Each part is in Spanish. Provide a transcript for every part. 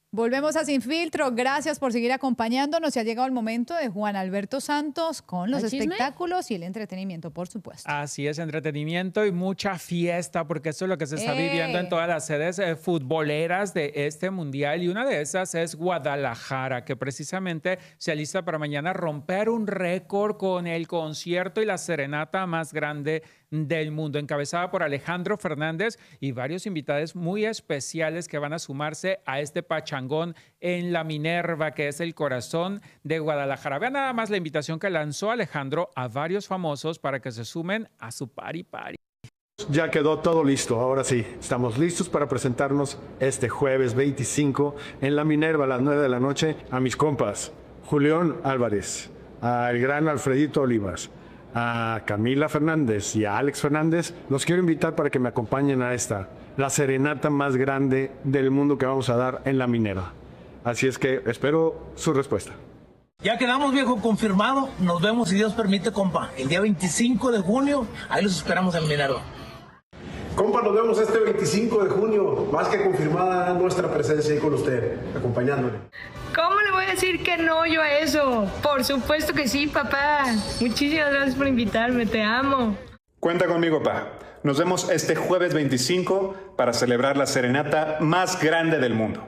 Volvemos a Sin Filtro. Gracias por seguir acompañándonos. Ya ha llegado el momento de Juan Alberto Santos con los ¿Hay chisme? espectáculos y el entretenimiento, por supuesto. Así es, entretenimiento y mucha fiesta, porque eso es lo que se está viviendo en todas las sedes futboleras de este mundial. Y una de esas es Guadalajara, que precisamente se alista para mañana romper un récord con el concierto y la serenata más grande del mundo, encabezada por Alejandro Fernández y varios invitados muy especiales que van a sumarse a este pachangón en la Minerva, que es el corazón de Guadalajara. Vean nada más la invitación que lanzó Alejandro a varios famosos para que se sumen a su party. Ya quedó todo listo, ahora sí, estamos listos para presentarnos este jueves 25 en la Minerva a las 9 de la noche a mis compas, Julián Álvarez, al gran Alfredito Olivas, a Camila Fernández y a Alex Fernández. Los quiero invitar para que me acompañen a la serenata más grande del mundo que vamos a dar en la Minerva. Así es que espero su respuesta. Ya quedamos, viejo, confirmado. Nos vemos, si Dios permite, compa. El día 25 de junio, ahí los esperamos en Minerva. Compa, nos vemos este 25 de junio. Más que confirmada nuestra presencia ahí con usted, acompañándole. ¿Cómo le voy a decir que no yo a eso? Por supuesto que sí, papá. Muchísimas gracias por invitarme, te amo. Cuenta conmigo, pa. Nos vemos este jueves 25 para celebrar la serenata más grande del mundo.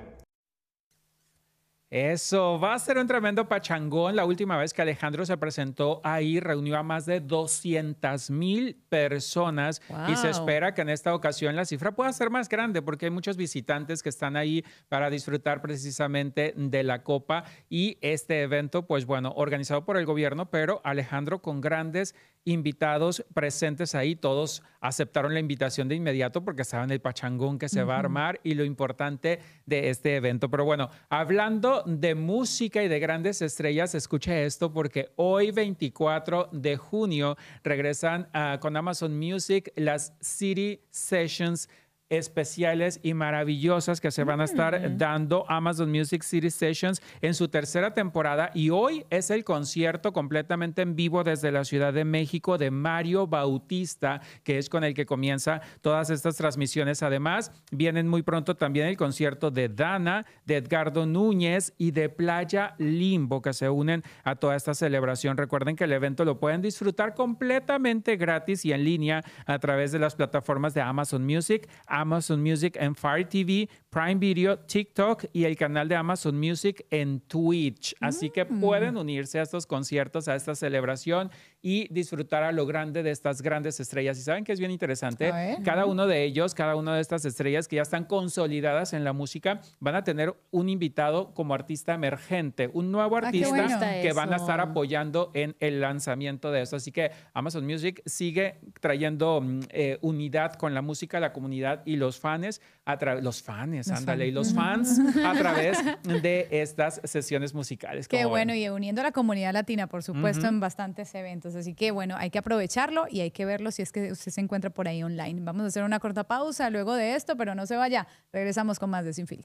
Eso, va a ser un tremendo pachangón. La última vez que Alejandro se presentó ahí reunió a más de 200,000 personas. Wow. Y se espera que en esta ocasión la cifra pueda ser más grande porque hay muchos visitantes que están ahí para disfrutar precisamente de la Copa y este evento, pues bueno, organizado por el gobierno, pero Alejandro con grandes invitados presentes ahí. Todos aceptaron la invitación de inmediato porque saben el pachangón que se va a armar y lo importante de este evento. Pero bueno, hablando de música y de grandes estrellas, escuche esto porque hoy 24 de junio regresan con Amazon Music las City Sessions especiales y maravillosas que se van a estar dando Amazon Music City Sessions en su tercera temporada, y hoy es el concierto completamente en vivo desde la Ciudad de México de Mario Bautista, que es con el que comienza todas estas transmisiones. Además, vienen muy pronto también el concierto de Dana, de Edgardo Núñez y de Playa Limbo, que se unen a toda esta celebración. Recuerden que el evento lo pueden disfrutar completamente gratis y en línea a través de las plataformas de Amazon Music en Fire TV, Prime Video, TikTok y el canal de Amazon Music en Twitch. Así que pueden unirse a estos conciertos, a esta celebración y disfrutar a lo grande de estas grandes estrellas. Y saben que es bien interesante, cada uno de ellos, cada una de estas estrellas que ya están consolidadas en la música, van a tener un invitado como artista emergente, un nuevo artista que van a estar apoyando en el lanzamiento de eso. Así que Amazon Music sigue trayendo unidad con la música, la comunidad y los fans, a través de estas sesiones musicales. Qué bueno, y uniendo a la comunidad latina, por supuesto, en bastantes eventos. Así que bueno, hay que aprovecharlo y hay que verlo si es que usted se encuentra por ahí online. Vamos a hacer una corta pausa luego de esto, pero no se vaya. Regresamos con más de Sin Filtro.